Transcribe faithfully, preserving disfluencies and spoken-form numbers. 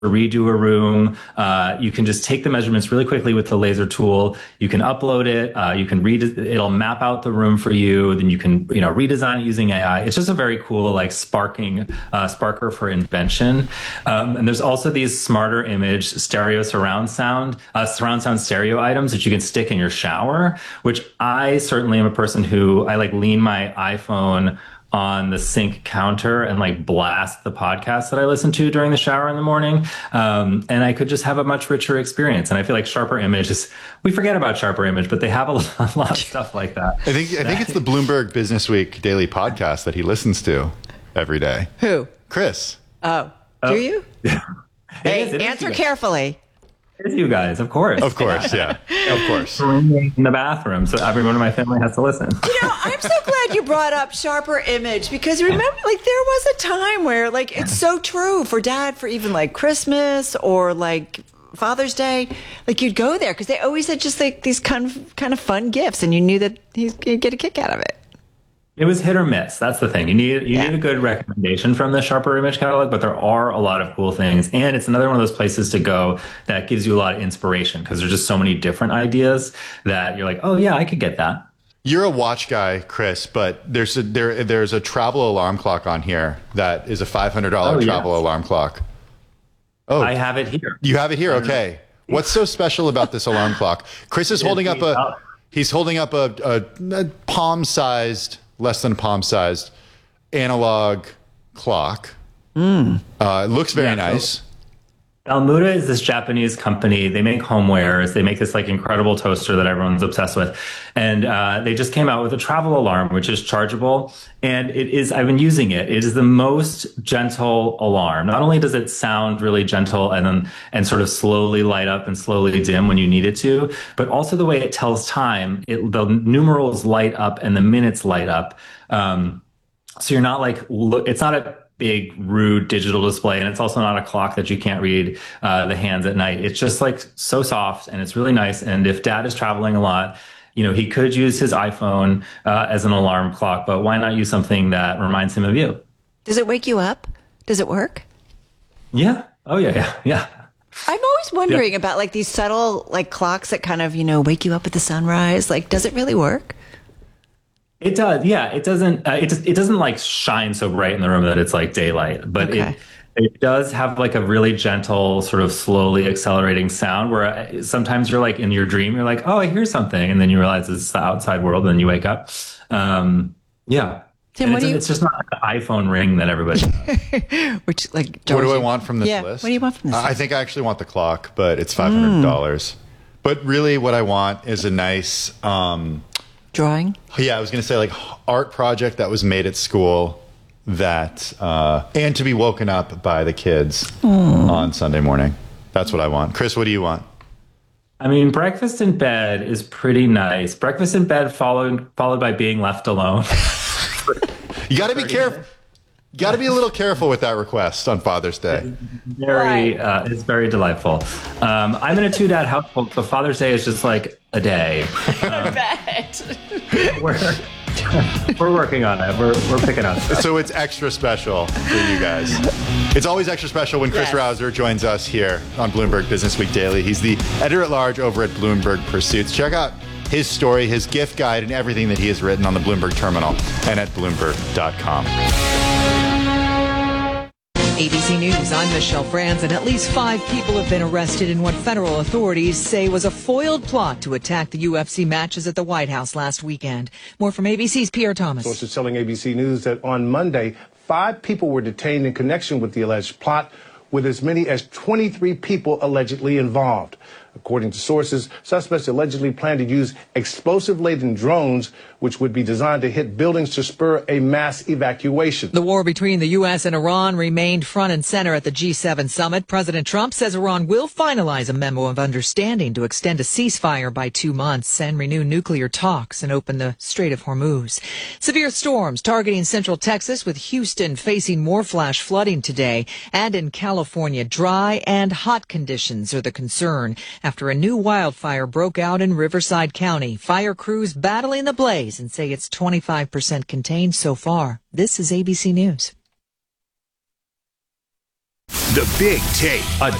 redo a room. Uh, you can just take the measurements really quickly with the laser tool. You can upload it. Uh, you can read it. It'll map out the room for you. Then you can, you know, redesign it using A I. It's just a very cool, like sparking, uh, sparker for invention. Um, and there's also these smarter image stereo surround sound, uh, surround sound stereo items that you can stick in your shower, which I certainly am a person who I like lean my iPhone on the sink counter and like blast the podcast that I listen to during the shower in the morning. Um, and I could just have a much richer experience. And I feel like Sharper Image is, we forget about Sharper Image, but they have a lot, a lot of stuff like that. I think, I think it's the Bloomberg Business Week daily podcast that he listens to every day. Who? Chris. Oh, oh. do you? Yeah. Hey, is, answer carefully. It's you guys, of course. Of course, yeah. Of course. In the bathroom, so everyone in my family has to listen. You know, I'm so glad you brought up Sharper Image, because you remember, like, there was a time where, like, it's so true for Dad, for even, like, Christmas or, like, Father's Day, like, you'd go there because they always had just, like, these kind of, kind of fun gifts, and you knew that he'd get a kick out of it. It was hit or miss. That's the thing. You need you yeah. need a good recommendation from the Sharper Image catalog, but there are a lot of cool things. And it's another one of those places to go that gives you a lot of inspiration, because there's just so many different ideas that you're like, oh, yeah, I could get that. You're a watch guy, Chris, but there's a, there there's a travel alarm clock on here that is a five hundred dollars oh, travel yes. alarm clock. Oh, I have it here. You have it here? Okay. What's so special about this alarm clock? Chris is holding up a, he's holding up a, a, a palm-sized, less than palm-sized analog clock. Mm. Uh, it looks very yeah, nice. So Almuda is this Japanese company. They make homewares. They make this like incredible toaster that everyone's obsessed with. And uh, they just came out with a travel alarm, which is chargeable. And it is, I've been using it. It is the most gentle alarm. Not only does it sound really gentle and then, and sort of slowly light up and slowly dim when you need it to, but also the way it tells time, it, the numerals light up and the minutes light up. Um, so you're not like, look, it's not a big, rude digital display. And it's also not a clock that you can't read uh, the hands at night. It's just like so soft and it's really nice. And if Dad is traveling a lot, you know, he could use his iPhone uh, as an alarm clock, but why not use something that reminds him of you? Does it wake you up? Does it work? Yeah. Oh, yeah, yeah, yeah. I'm always wondering yeah. about like these subtle like clocks that kind of, you know, wake you up at the sunrise. Like, does it really work? It does, yeah. It doesn't. Uh, it just, it doesn't like shine so bright in the room that it's like daylight, but okay. it it does have like a really gentle, sort of slowly accelerating sound. Where sometimes you're like in your dream, you're like, oh, I hear something, and then you realize it's the outside world, and then you wake up. Um, yeah, Tim, what it's, do you... it's just not an iPhone ring that everybody has. Which like, what do I want from this yeah. list? What do you want from this? Uh, list? I think I actually want the clock, but it's five hundred dollars. Mm. But really, what I want is a nice. Um, Drawing? Yeah, I was going to say like art project that was made at school that, uh, and to be woken up by the kids mm. on Sunday morning. That's what I want. Chris, what do you want? I mean, breakfast in bed is pretty nice. Breakfast in bed followed, followed by being left alone. You got to be careful. You got to be a little careful with that request on Father's Day. Very, uh, it's very delightful. Um, I'm in a two-dad household, so Father's Day is just like a day. Um, I bet. We're, we're working on it. We're we're picking up stuff. So it's extra special for you guys. It's always extra special when Chris yes. Rausser joins us here on Bloomberg Business Week Daily. He's the editor-at-large over at Bloomberg Pursuits. Check out his story, his gift guide, and everything that he has written on the Bloomberg Terminal and at Bloomberg dot com. A B C News, I'm Michelle Franz, and at least five people have been arrested in what federal authorities say was a foiled plot to attack the U F C matches at the White House last weekend. More from A B C's Pierre Thomas. Sources telling A B C News that on Monday, five people were detained in connection with the alleged plot, with as many as twenty-three people allegedly involved. According to sources, suspects allegedly plan to use explosive-laden drones, which would be designed to hit buildings to spur a mass evacuation. The war between the U S and Iran remained front and center at the G seven summit. President Trump says Iran will finalize a memo of understanding to extend a ceasefire by two months and renew nuclear talks and open the Strait of Hormuz. Severe storms targeting central Texas, with Houston facing more flash flooding today. And in California, dry and hot conditions are the concern after a new wildfire broke out in Riverside County. Fire crews battling the blaze and say it's twenty-five percent contained so far. This is A B C News. The Big Take, a